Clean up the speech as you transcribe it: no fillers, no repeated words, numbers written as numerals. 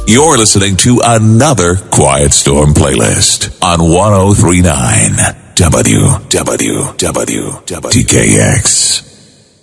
You're listening to another Quiet Storm playlist on 1039 TKX.